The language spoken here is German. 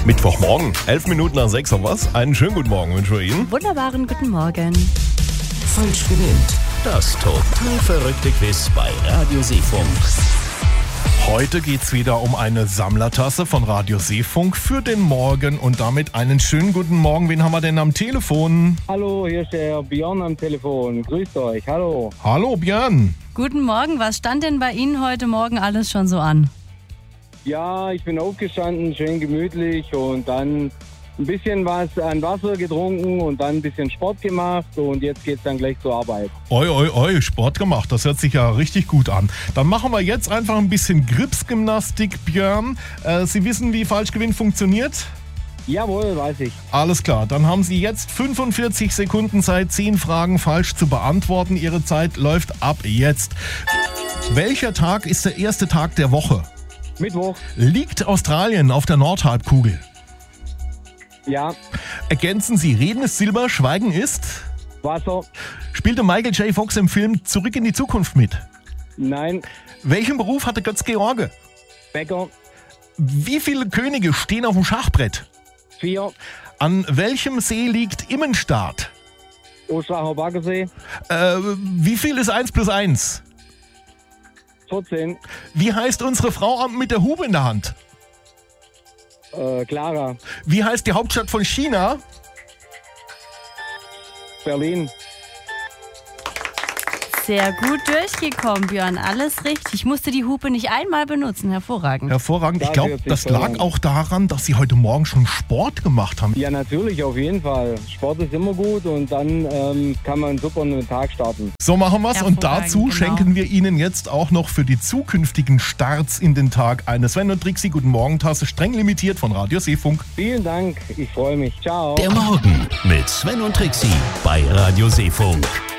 Mittwochmorgen, 11 Minuten nach 6 haben wir's. Einen schönen guten Morgen wünschen wir Ihnen. Wunderbaren guten Morgen. Falsch gewinnt. Das total verrückte Quiz bei Radio Seefunk. Heute geht's wieder um eine Sammlertasse von Radio Seefunk für den Morgen und damit einen schönen guten Morgen. Wen haben wir denn am Telefon? Hallo, hier ist der Björn am Telefon. Grüßt euch, hallo. Hallo Björn. Guten Morgen, was stand denn bei Ihnen heute Morgen alles schon so an? Ja, ich bin aufgestanden, schön gemütlich und dann ein bisschen was an Wasser getrunken und dann ein bisschen Sport gemacht und jetzt geht's dann gleich zur Arbeit. Sport gemacht, das hört sich ja richtig gut an. Dann machen wir jetzt einfach ein bisschen Gripsgymnastik, Björn. Sie wissen, wie Falschgewinn funktioniert? Jawohl, weiß ich. Alles klar, dann haben Sie jetzt 45 Sekunden Zeit, 10 Fragen falsch zu beantworten. Ihre Zeit läuft ab jetzt. Welcher Tag ist der erste Tag der Woche? Mittwoch. Liegt Australien auf der Nordhalbkugel? Ja. Ergänzen Sie, Reden ist Silber, Schweigen ist? Wasser. Spielte Michael J. Fox im Film Zurück in die Zukunft mit? Nein. Welchen Beruf hatte Götz George? Bäcker. Wie viele Könige stehen auf dem Schachbrett? 4. An welchem See liegt Immenstaad? Ostracher Baggersee. Wie viel ist 1 plus 1? 14. Wie heißt unsere Frau mit der Hupe in der Hand? Clara. Wie heißt die Hauptstadt von China? Berlin. Sehr gut durchgekommen, Björn. Alles richtig. Ich musste die Hupe nicht einmal benutzen. Hervorragend. Hervorragend. Ich Das glaube, hört sich das toll lag an. auch daran, dass Sie heute Morgen schon Sport gemacht haben. Ja, natürlich, auf jeden Fall. Sport ist immer gut und dann kann man super einen Tag starten. So machen wir's und Hervorragend, dazu genau. schenken wir Ihnen jetzt auch noch für die zukünftigen Starts in den Tag eine Sven und Trixie Guten Morgen Tasse, streng limitiert von Radio Seefunk. Vielen Dank, ich freue mich. Ciao. Der Morgen mit Sven und Trixie bei Radio Seefunk.